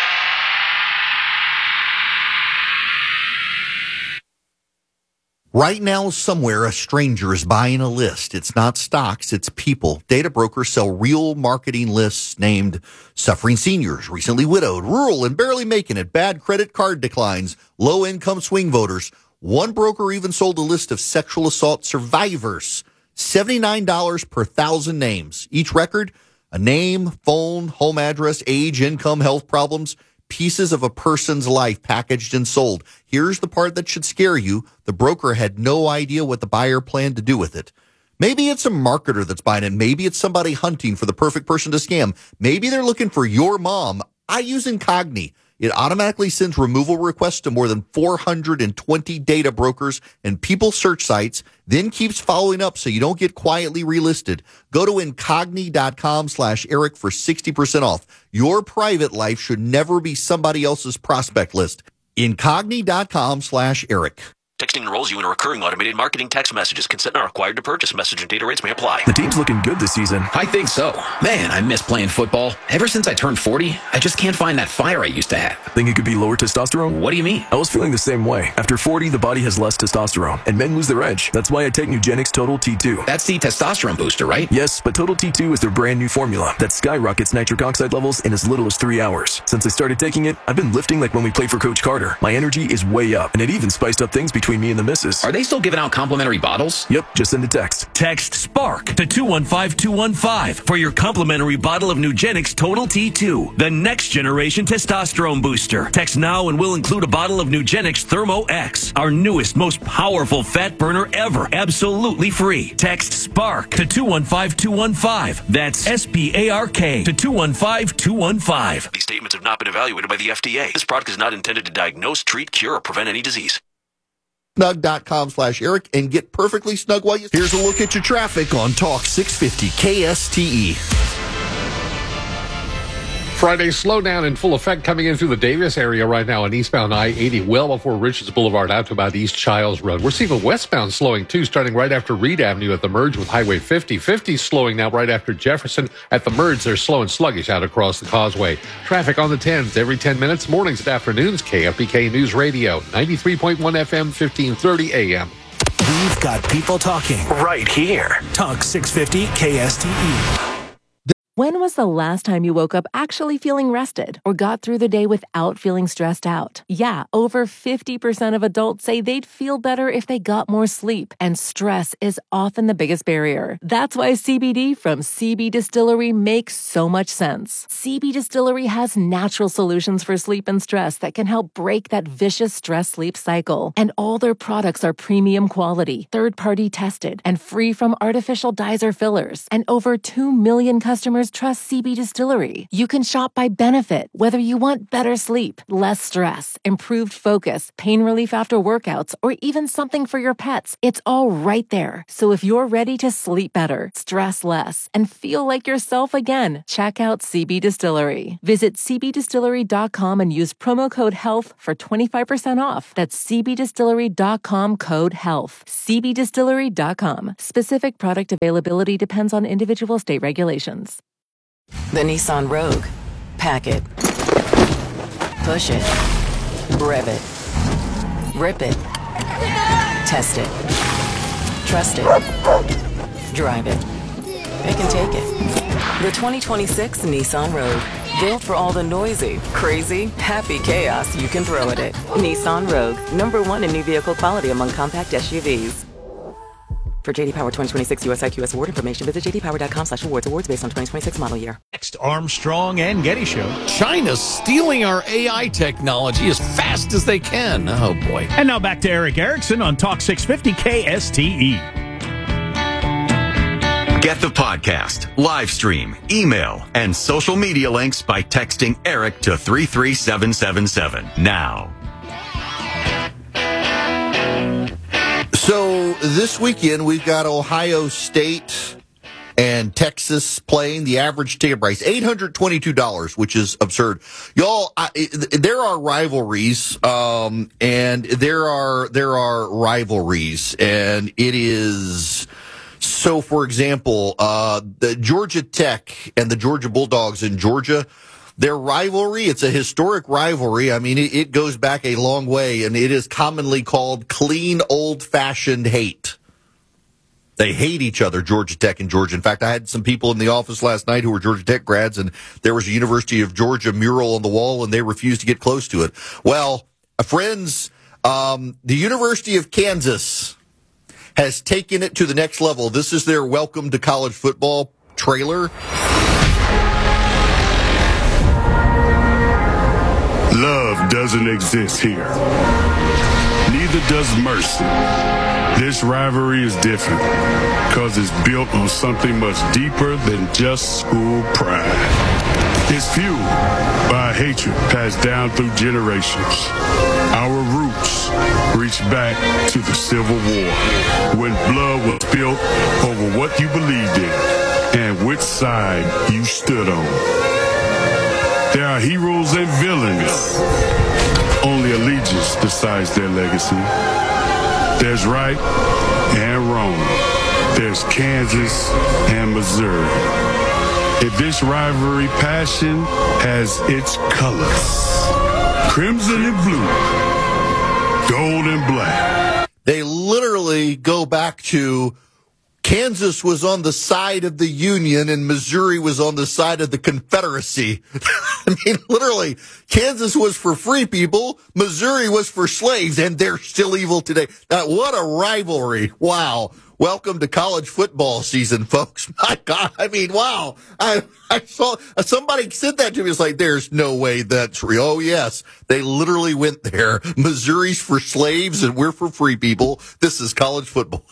Right now, somewhere, a stranger is buying a list. It's not stocks, it's people. Data brokers sell real marketing lists named suffering seniors, recently widowed, rural and barely making it, bad credit card declines, low-income swing voters. One broker even sold a list of sexual assault survivors, seventy-nine dollars per thousand names. Each record, a name, phone, home address, age, income, health problems, pieces of a person's life packaged and sold. Here's the part that should scare you. The broker had no idea what the buyer planned to do with it. Maybe it's a marketer that's buying it. Maybe it's somebody hunting for the perfect person to scam. Maybe they're looking for your mom. I use Incogni. It automatically sends removal requests to more than four hundred twenty data brokers and people search sites, then keeps following up so you don't get quietly relisted. Go to Incogni.com slash Eric for sixty percent off. Your private life should never be somebody else's prospect list. Incogni.com slash Eric. Texting enrolls you in a recurring automated marketing text messages. Consent not required to purchase. Message and data rates may apply. The team's looking good this season. I think so. Man, I miss playing football. Ever since I turned forty, I just can't find that fire I used to have. Think it could be lower testosterone? What do you mean? I was feeling the same way. After forty, the body has less testosterone, and men lose their edge. That's why I take Nugenix Total T two. That's the testosterone booster, right? Yes, but Total T two is their brand new formula that skyrockets nitric oxide levels in as little as three hours. Since I started taking it, I've been lifting like when we played for Coach Carter. My energy is way up, and it even spiced up things between me and the missus. Are they still giving out complimentary bottles? Yep, just send a text. Text SPARK to two one five two one five for your complimentary bottle of Nugenix Total T two, the next generation testosterone booster. Text now and we'll include a bottle of Nugenix Thermo X, our newest, most powerful fat burner ever, absolutely free. Text SPARK to two one five two one five. That's S P A R K to two one five two one five. These statements have not been evaluated by the F D A. This product is not intended to diagnose, treat, cure, or prevent any disease. Snug.com slash Eric and get perfectly snug while you... Here's a look at your traffic on Talk six fifty K S T E. Friday slowdown in full effect coming in through the Davis area right now on eastbound I eighty, well before Richards Boulevard out to about East Childs Road. We're seeing a westbound slowing too, starting right after Reed Avenue at the merge with Highway fifty. fifty slowing now right after Jefferson. At the merge, they're slow and sluggish out across the causeway. Traffic on the tens every ten minutes, mornings and afternoons. K F B K News Radio, ninety-three point one F M, fifteen thirty A M. We've got people talking right here. Talk six fifty K S T E. When was the last time you woke up actually feeling rested or got through the day without feeling stressed out? Yeah, over fifty percent of adults say they'd feel better if they got more sleep, and stress is often the biggest barrier. That's why C B D from C B Distillery makes so much sense. C B Distillery has natural solutions for sleep and stress that can help break that vicious stress-sleep cycle. And all their products are premium quality, third-party tested, and free from artificial dyes or fillers. And over two million customers customers trust C B Distillery. You can shop by benefit, whether you want better sleep, less stress, improved focus, pain relief after workouts, or even something for your pets. It's all right there. So if you're ready to sleep better, stress less, and feel like yourself again, check out C B Distillery. Visit c b distillery dot com and use promo code HEALTH for twenty-five percent off. That's c b distillery dot com code HEALTH. c b distillery dot com. Specific product availability depends on individual state regulations. The Nissan Rogue. Pack it. Push it. Rev it. Rip it. Test it. Trust it. Drive it. It can take it. The twenty twenty-six Nissan Rogue. Built for all the noisy, crazy, happy chaos you can throw at it. Nissan Rogue. Number one in new vehicle quality among compact S U Vs. For J D Power twenty twenty-six U S I Q S award information, visit j d power dot com slash awards. Awards based on twenty twenty-six model year. Next Armstrong and Getty Show. China's stealing our A I technology as fast as they can. Oh, boy. And now back to Eric Erickson on Talk six fifty K S T E. Get the podcast, live stream, email, and social media links by texting Eric to three three seven seven seven now. So this weekend, we've got Ohio State and Texas playing. The average ticket price, eight hundred twenty-two dollars, which is absurd. Y'all, I, there are rivalries, um, and there are there are rivalries, and it is... So, for example, uh, the Georgia Tech and the Georgia Bulldogs in Georgia, their rivalry, it's a historic rivalry. I mean, it, it goes back a long way, and it is commonly called clean, old-fashioned hate. They hate each other, Georgia Tech and Georgia. In fact, I had some people in the office last night who were Georgia Tech grads, and there was a University of Georgia mural on the wall, and they refused to get close to it. Well, friends, um, the University of Kansas has taken it to the next level. This is their welcome to college football trailer. Love doesn't exist here. Neither does mercy. This rivalry is different because it's built on something much deeper than just school pride. It's fueled by hatred passed down through generations. Our roots reach back to the Civil War, when blood was spilled over what you believed in and which side you stood on. There are heroes and villains. Only allegiance decides their legacy. There's right and wrong. There's Kansas and Missouri. If this rivalry passion has its colors, crimson and blue, gold and black. They literally go back to Kansas was on the side of the Union and Missouri was on the side of the Confederacy. I mean, literally, Kansas was for free people, Missouri was for slaves, and they're still evil today. Now, what a rivalry. Wow. Welcome to college football season, folks. My God, I mean, wow. I, I saw, somebody said that to me. It's like, there's no way that's real. Oh, yes. They literally went there. Missouri's for slaves and we're for free people. This is college football.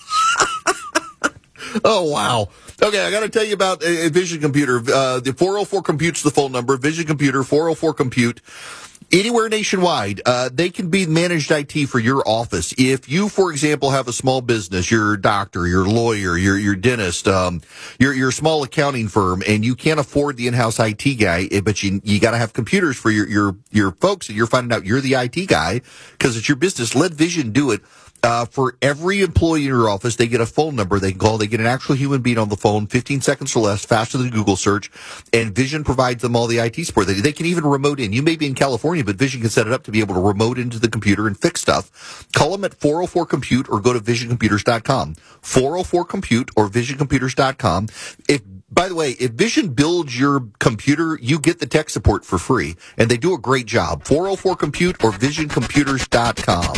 Oh, wow. Okay, I got to tell you about a Vision Computer. Uh, the four oh four Compute's the phone number. Vision Computer, four oh four Compute. Anywhere nationwide, uh, they can be managed I T for your office. If you, for example, have a small business, you're a doctor, you're a lawyer, you're your dentist, um, you're, you're a small accounting firm, and you can't afford the in-house I T guy, but you you got to have computers for your, your, your folks, and you're finding out you're the I T guy because it's your business. Let Vision do it. Uh, for every employee in your office, they get a phone number they can call. They get an actual human being on the phone, fifteen seconds or less, faster than Google search, and Vision provides them all the I T support. They, they can even remote in. You may be in California, but Vision can set it up to be able to remote into the computer and fix stuff. Call them at four oh four Compute or go to vision computers dot com. four oh four Compute or vision computers dot com. If By the way, if Vision builds your computer, you get the tech support for free, and they do a great job. four oh four Compute or vision computers dot com.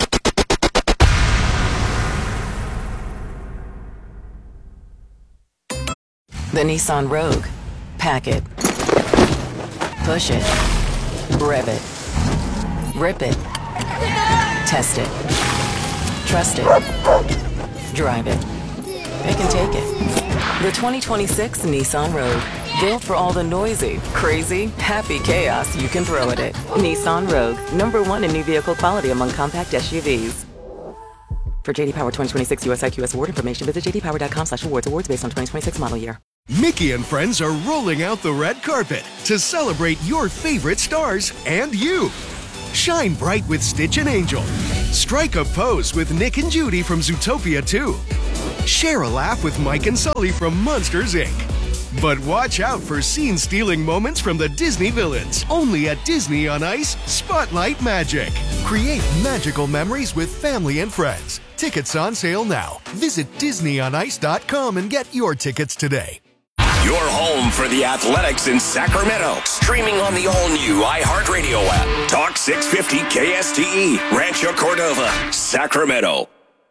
The Nissan Rogue. Pack it. Push it. Rev it. Rip it. Test it. Trust it. Drive it. It can take it. The twenty twenty-six Nissan Rogue. Built for all the noisy, crazy, happy chaos you can throw at it. Nissan Rogue, number one in new vehicle quality among compact S U Vs. For J D Power twenty twenty-six U S I Q S award information, visit j d power dot com slash awards. Awards based on twenty twenty-six model year. Mickey and friends are rolling out the red carpet to celebrate your favorite stars and you. Shine bright with Stitch and Angel. Strike a pose with Nick and Judy from Zootopia two. Share a laugh with Mike and Sully from Monsters, Incorporated. But watch out for scene-stealing moments from the Disney villains. Only at Disney on Ice, Spotlight Magic. Create magical memories with family and friends. Tickets on sale now. Visit disney on ice dot com and get your tickets today. Your home for the Athletics in Sacramento. Streaming on the all-new iHeartRadio app. Talk six fifty K S T E. Rancho Cordova, Sacramento.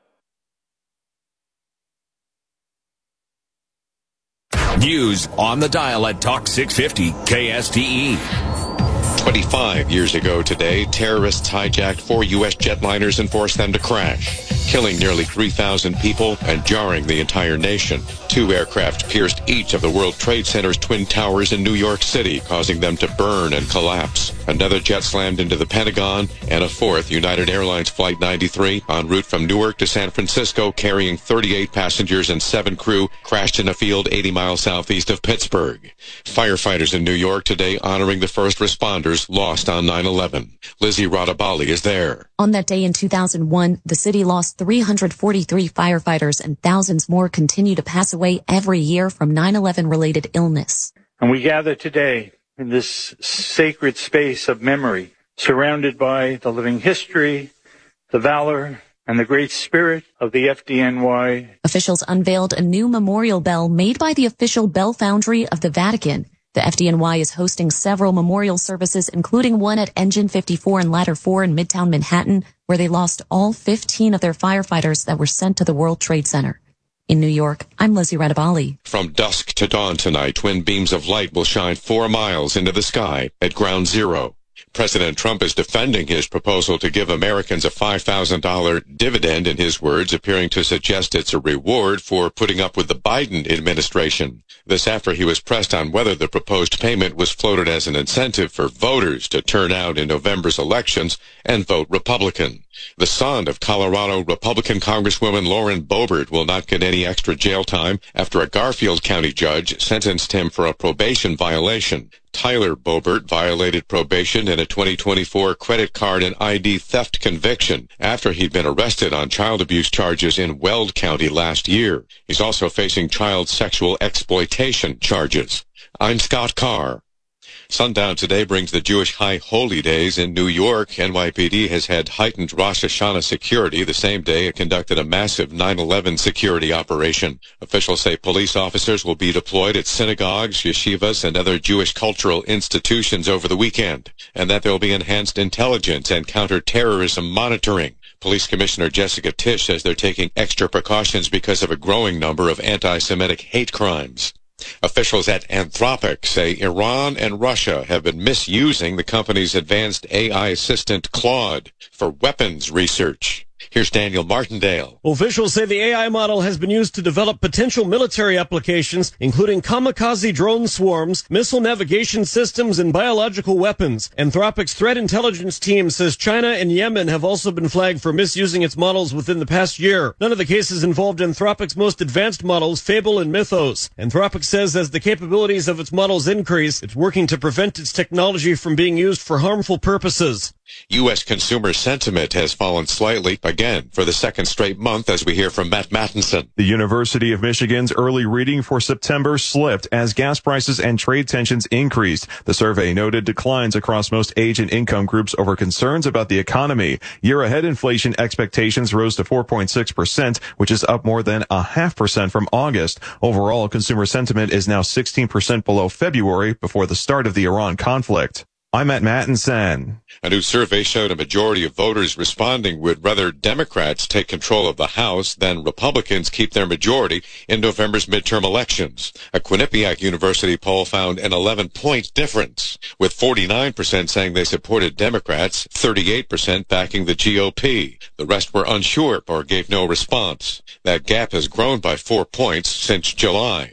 News on the dial at Talk six fifty K S T E. twenty-five years ago today, terrorists hijacked four U S jetliners and forced them to crash, killing nearly three thousand people and jarring the entire nation. Two aircraft pierced each of the World Trade Center's twin towers in New York City, causing them to burn and collapse. Another jet slammed into the Pentagon, and a fourth, United Airlines Flight ninety-three, en route from Newark to San Francisco, carrying thirty-eight passengers and seven crew, crashed in a field eighty miles southeast of Pittsburgh. Firefighters in New York today honoring the first responders lost on nine eleven. Lizzie Radabali is there. On that day in two thousand one, the city lost three hundred forty-three firefighters and thousands more continue to pass away every year from nine eleven related illness. And we gather today in this sacred space of memory, surrounded by the living history, the valor, and the great spirit of the F D N Y. Officials unveiled a new memorial bell made by the official bell foundry of the Vatican. The F D N Y is hosting several memorial services, including one at Engine fifty-four and Ladder four in Midtown Manhattan, where they lost all fifteen of their firefighters that were sent to the World Trade Center. In New York, I'm Lizzie Radabali. From dusk to dawn tonight, twin beams of light will shine four miles into the sky at Ground Zero. President Trump is defending his proposal to give Americans a five thousand dollars dividend, in his words, appearing to suggest it's a reward for putting up with the Biden administration. This after he was pressed on whether the proposed payment was floated as an incentive for voters to turn out in November's elections and vote Republican. The son of Colorado Republican Congresswoman Lauren Boebert will not get any extra jail time after a Garfield County judge sentenced him for a probation violation. Tyler Boebert violated probation in a twenty twenty-four credit card and I D theft conviction after he'd been arrested on child abuse charges in Weld County last year. He's also facing child sexual exploitation charges. I'm Scott Carr. Sundown today brings the Jewish High Holy Days in New York. N Y P D has had heightened Rosh Hashanah security. The same day it conducted a massive nine eleven security operation. Officials say police officers will be deployed at synagogues, yeshivas, and other Jewish cultural institutions over the weekend, and that there will be enhanced intelligence and counterterrorism monitoring. Police Commissioner Jessica Tisch says they're taking extra precautions because of a growing number of anti-Semitic hate crimes. Officials at Anthropic say Iran and Russia have been misusing the company's advanced A I assistant Claude for weapons research. Here's Daniel Martindale. Officials say the A I model has been used to develop potential military applications, including kamikaze drone swarms, missile navigation systems, and biological weapons. Anthropic's threat intelligence team says China and Yemen have also been flagged for misusing its models within the past year. None of the cases involved Anthropic's most advanced models, Fable and Mythos. Anthropic says as the capabilities of its models increase, it's working to prevent its technology from being used for harmful purposes. U S consumer sentiment has fallen slightly again for the second straight month, as we hear from Matt Mattinson. The University of Michigan's early reading for September slipped as gas prices and trade tensions increased. The survey noted declines across most age and income groups over concerns about the economy. Year-ahead inflation expectations rose to four point six percent, which is up more than a half percent from August. Overall, consumer sentiment is now sixteen percent below February, before the start of the Iran conflict. I'm at Mattinson. A new survey showed a majority of voters responding would rather Democrats take control of the House than Republicans keep their majority in November's midterm elections. A Quinnipiac University poll found an eleven-point difference, with forty-nine percent saying they supported Democrats, thirty-eight percent backing the G O P. The rest were unsure or gave no response. That gap has grown by four points since July.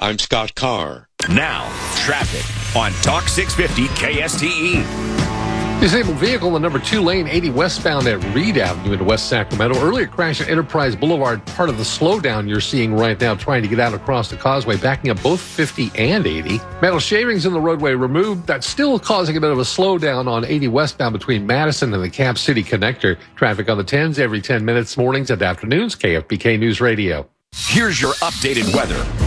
I'm Scott Carr. Now, traffic on Talk six fifty K S T E. Disabled vehicle in the number two lane, eighty westbound at Reed Avenue into West Sacramento. Earlier crash at Enterprise Boulevard, part of the slowdown you're seeing right now, trying to get out across the causeway, backing up both fifty and eighty. Metal shavings in the roadway removed. That's still causing a bit of a slowdown on eighty westbound between Madison and the Cap City connector. Traffic on the tens every ten minutes, mornings and afternoons. K F B K News Radio. Here's your updated weather